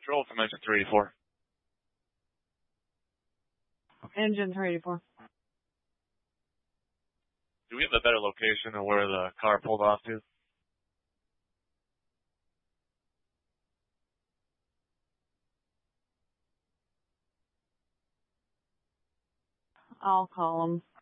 control from engine 384. Engine 384. Do we have a better location of where the car pulled off to? I'll call them.